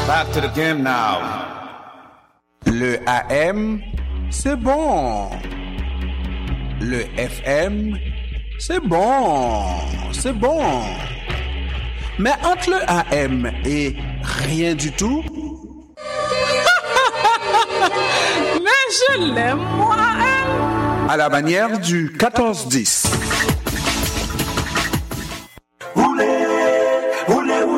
Back to the game now. Le AM, c'est bon. Le FM, c'est bon. C'est bon. Mais entre le AM et rien du tout... Mais je l'aime, moi, AM. À la manière du 14-10.